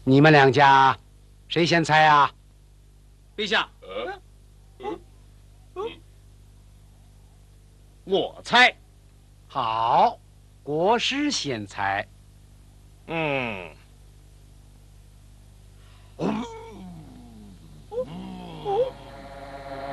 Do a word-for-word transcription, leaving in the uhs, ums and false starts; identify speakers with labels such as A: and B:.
A: 你们两家谁先猜啊？
B: 陛下，
C: 呃，嗯，
B: 我猜。
A: 好，国师先猜。
B: 嗯。